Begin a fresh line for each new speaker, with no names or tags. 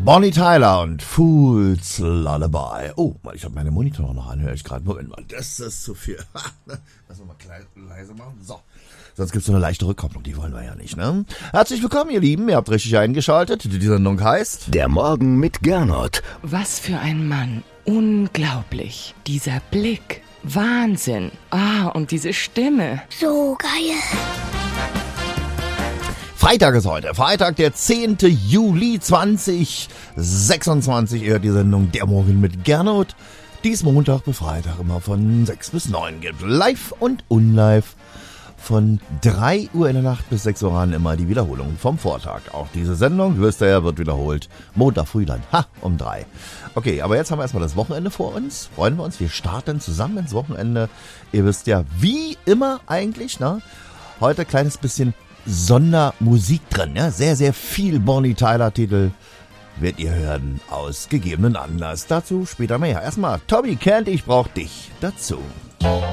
Bonnie Tyler und Fool's Lullaby. Oh, ich habe meine Monitor noch an, höre ich gerade. Moment mal, das ist zu viel. Lass mal leise machen. So. Sonst gibt's so eine leichte Rückkopplung, die wollen wir ja nicht, ne? Herzlich willkommen, ihr Lieben, ihr habt richtig eingeschaltet. Die Sendung heißt
Der Morgen mit Gernot.
Was für ein Mann. Unglaublich. Dieser Blick. Wahnsinn. Und diese Stimme.
So geil.
Freitag ist heute. Freitag, der 10. Juli 2026. Ihr hört die Sendung Der Morgen mit Gernot. Dies Montag bis Freitag immer von 6 bis 9 gibt. Live und unlive. Von 3 Uhr in der Nacht bis 6 Uhr an immer die Wiederholung vom Vortag. Auch diese Sendung, wisst ihr ja, wird wiederholt. Montag früh dann, um 3. Okay, aber jetzt haben wir erstmal das Wochenende vor uns. Freuen wir uns, wir starten zusammen ins Wochenende. Ihr wisst ja, wie immer eigentlich, ne? Heute ein kleines bisschen Sondermusik drin, ja? Sehr, sehr viel Bonnie Tyler Titel werdet ihr hören aus gegebenen Anlass. Dazu später mehr. Erstmal Tommy Kent, ich brauch dich dazu.